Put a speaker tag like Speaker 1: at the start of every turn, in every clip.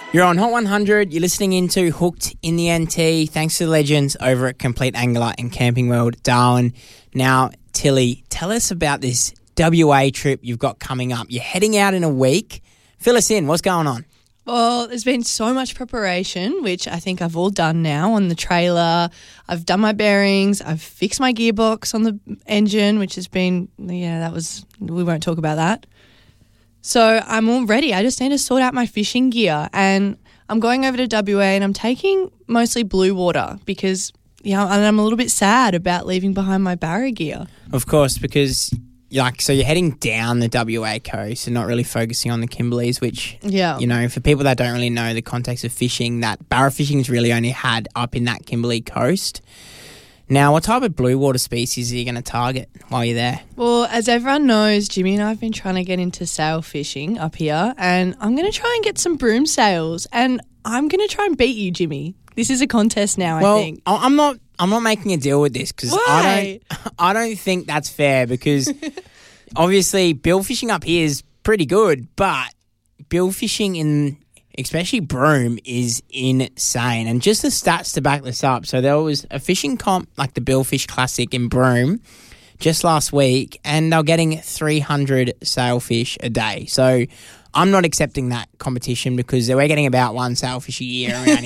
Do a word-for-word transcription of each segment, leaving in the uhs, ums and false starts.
Speaker 1: You're on Hot one hundred. You're listening into Hooked in the N T. Thanks to the legends over at Complete Angler and Camping World Darwin. Now, Tilly, tell us about this W A trip you've got coming up. You're heading out in a week. Fill us in. What's going on?
Speaker 2: Well, there's been so much preparation, which I think I've all done now on the trailer. I've done my bearings. I've fixed my gearbox on the engine, which has been, yeah, that was, we won't talk about that. So I'm all ready. I just need to sort out my fishing gear, and I'm going over to W A and I'm taking mostly blue water because, you know, and I'm a little bit sad about leaving behind my Barra gear.
Speaker 1: Of course, because like so you're heading down the W A coast and not really focusing on the Kimberleys, which,
Speaker 2: yeah,
Speaker 1: you know, for people that don't really know the context of fishing, that Barra fishing is really only had up in that Kimberley coast. Now, what type of blue water species are you going to target while you're there?
Speaker 2: Well, as everyone knows, Jimmy and I have been trying to get into sail fishing up here, and I'm going to try and get some broom sails, and I'm going to try and beat you, Jimmy. This is a contest now,
Speaker 1: well,
Speaker 2: I think.
Speaker 1: I- I'm not I'm not making a deal with this because I don't, I don't think that's fair because obviously bill fishing up here is pretty good, but bill fishing in especially broom is insane. And just the stats to back this up. So there was a fishing comp like the Billfish Classic in Broome just last week, and they're getting three hundred sailfish a day. So I'm not accepting that competition because we're getting about one sailfish a year around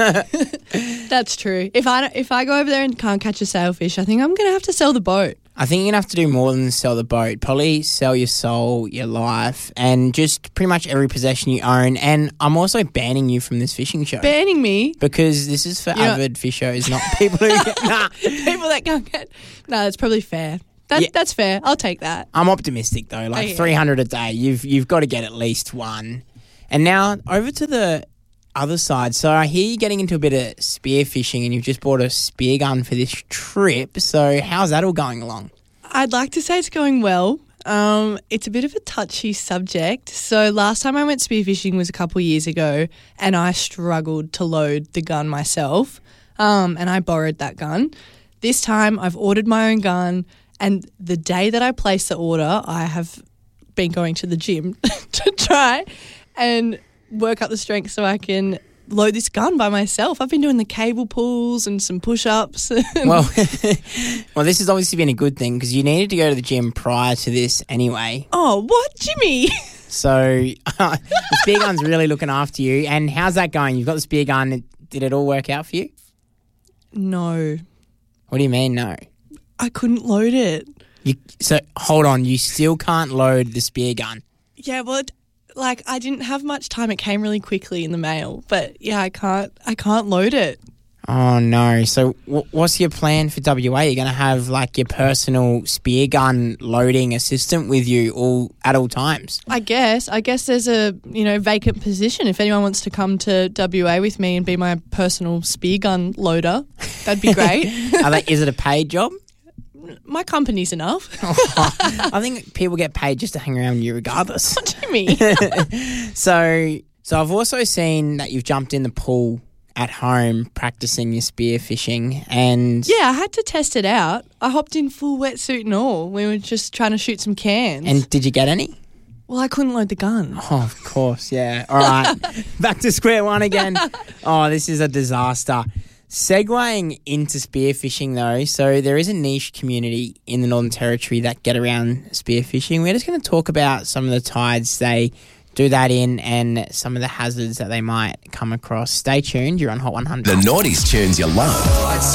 Speaker 1: here.
Speaker 2: That's true. If I, if I go over there and can't catch a sailfish, I think I'm going to have to sell the boat.
Speaker 1: I think you're going to have to do more than sell the boat. Probably sell your soul, your life, and just pretty much every possession you own. And I'm also banning you from this fishing show.
Speaker 2: Banning me?
Speaker 1: Because this is for
Speaker 2: You're
Speaker 1: avid fishers, not people who get... Nah.
Speaker 2: People that can't get... No, that's probably fair. That,
Speaker 1: Yeah.
Speaker 2: That's fair. I'll take that.
Speaker 1: I'm optimistic, though. Like
Speaker 2: Okay.
Speaker 1: three hundred a day, you've you've got to get at least one. And now over to the other side. So I hear you're getting into a bit of spear fishing and you've just bought a spear gun for this trip. So how's that all going along?
Speaker 2: I'd like to say it's going well. Um, it's a bit of a touchy subject. So last time I went spearfishing was a couple of years ago, and I struggled to load the gun myself, um, and I borrowed that gun. This time I've ordered my own gun, and the day that I placed the order, I have been going to the gym to try and work up the strength so I can load this gun by myself. I've been doing the cable pulls and some push-ups.
Speaker 1: Well, well, this has obviously been a good thing because you needed to go to the gym prior to this anyway.
Speaker 2: Oh, what, Jimmy?
Speaker 1: So the spear gun's really looking after you. And how's that going? You've got the spear gun. Did it all work out for you?
Speaker 2: No.
Speaker 1: What do you mean, no?
Speaker 2: I couldn't load it.
Speaker 1: You, so hold on, you still can't load the spear gun.
Speaker 2: Yeah, well, it, like I didn't have much time. It came really quickly in the mail, but yeah, I can't. I can't load it.
Speaker 1: Oh no! So w- what's your plan for W A? You're going to have like your personal spear gun loading assistant with you all at all times.
Speaker 2: I guess. I guess there's a you know vacant position. If anyone wants to come to W A with me and be my personal spear gun loader, that'd be great.
Speaker 1: Are they, is it a paid job?
Speaker 2: My company's enough.
Speaker 1: I think people get paid just to hang around with you regardless.
Speaker 2: What do you mean?
Speaker 1: so, so I've also seen that you've jumped in the pool at home practicing your spear fishing, and
Speaker 2: Yeah, I had to test it out. I hopped in full wetsuit and all. We were just trying to shoot some cans.
Speaker 1: and did you get any?
Speaker 2: well, I couldn't load the gun.
Speaker 1: Oh, of course, yeah. All right, back to square one again. Oh, this is a disaster. Segueing into spearfishing though, so there is a niche community in the Northern Territory that get around spearfishing. We're just going to talk about some of the tides they do that in and some of the hazards that they might come across. Stay tuned. You're on Hot one hundred.
Speaker 3: The noughties tunes you love.